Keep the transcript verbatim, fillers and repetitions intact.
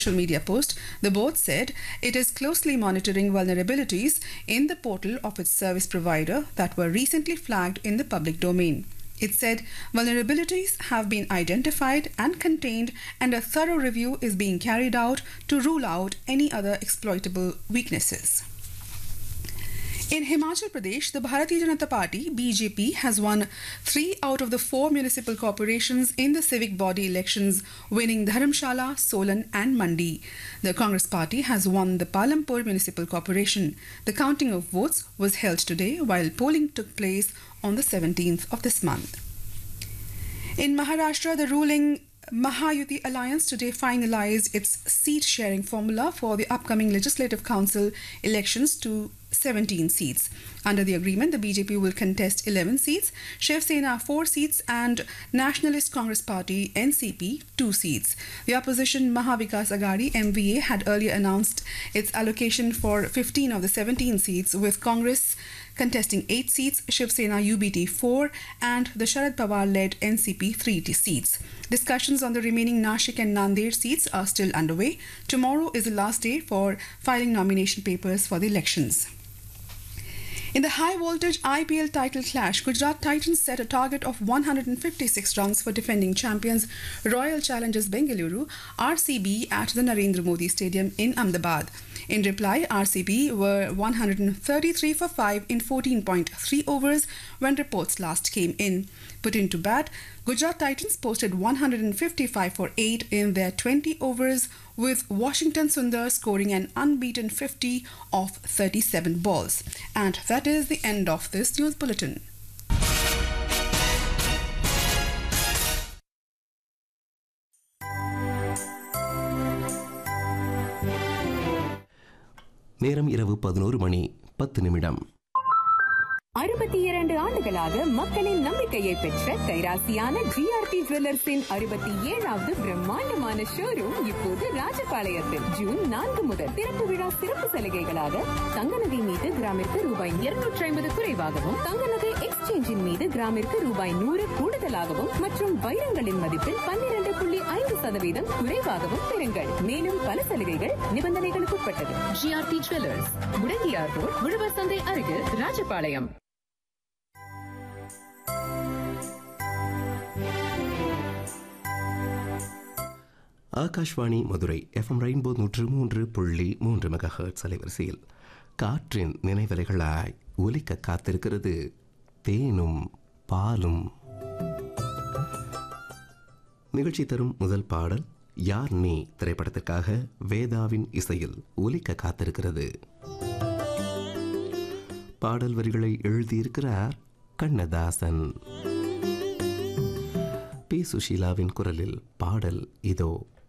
social media post, the board said it is closely monitoring vulnerabilities in the portal of its service provider that were recently flagged in the public domain. It said vulnerabilities have been identified and contained, and a thorough review is being carried out to rule out any other exploitable weaknesses. In Himachal Pradesh, the Bharatiya Janata Party, B J P, has won three out of the four municipal corporations in the civic body elections, winning Dharamshala, Solan and Mandi. The Congress Party has won the Palampur Municipal Corporation. The counting of votes was held today, while polling took place on the seventeenth of this month. In Maharashtra, the ruling Mahayuti Alliance today finalized its seat-sharing formula for the upcoming Legislative Council elections to seventeen seats. Under the agreement, the B J P will contest eleven seats, Shiv Sena four seats and Nationalist Congress Party N C P two seats. The opposition Mahavikas Aghadi M V A had earlier announced its allocation for fifteen of the seventeen seats, with Congress contesting eight seats, Shiv Sena U B T four and the Sharad Pawar-led N C P three seats. Discussions on the remaining Nashik and Nanded seats are still underway. Tomorrow is the last day for filing nomination papers for the elections. In the high-voltage I P L title clash, Gujarat Titans set a target of one hundred fifty-six runs for defending champions Royal Challengers Bengaluru R C B at the Narendra Modi Stadium in Ahmedabad. In reply, R C B were one hundred thirty-three for five in fourteen point three overs when reports last came in. Put into bat, Gujarat Titans posted one hundred fifty-five for eight in their twenty overs, with Washington Sundar scoring an unbeaten fifty off thirty-seven balls. And that is the end of this news bulletin. நேரம் இரவு பதினோரு மணி பத்து நிமிடம். அறுபத்தி இரண்டு ஆண்டுகளாக மக்களின் நம்பிக்கையை பெற்ற கைராசியான ஜிஆர்டி ஜுவல்லர்ஸின் அறுபத்தி ஏழாவது பிரம்மாண்டமான ஷோரூம் இப்போது ராஜபாளையத்தில் ஜூன் நான்கு முதல் திறப்பு விழா சிறப்பு சலுகைகளாக தங்க நகை மீது கிராமிற்கு ரூபாய் இருநூற்றி ஐம்பது குறைவாகவும், தங்க நகை எக்ஸ்சேஞ்சின் மீது கிராமிற்கு ரூபாய் நூறு கூடுதலாகவும் மற்றும் வைரங்களின் மதிப்பில் பன்னிரண்டு புள்ளி ஐந்து சதவீதம் குறைவாகவும் பெறுங்கள். மேலும் பல சலுகைகள் நிபந்தனைகளுக்கு உட்பட்டது. ஜிஆர்டி ஜுவல்லர்ஸ், முடங்கியார் ரோட், உழவர் சந்தை அருகில், ராஜபாளையம். ஆகாஷ்வாணி மதுரை எஃப்எம் ரெயின்போ நூற்று மூன்று புள்ளி மூன்று மெகா ஹெர்ட்ஸ் அலைவரிசையில் காற்றின் நினைவலைகளாய் ஒலிக்க காத்திருக்கிறது தேனும் பாலும். நிகழ்ச்சி தரும் முதல் பாடல் யார் நீ திரைப்படத்திற்காக வேதாவின் இசையில் ஒலிக்க காத்திருக்கிறது. பாடல் வரிகளை எழுதியிருக்கிறார் கண்ணதாசன். பி சுஷீலாவின் குரலில் பாடல் இதோ.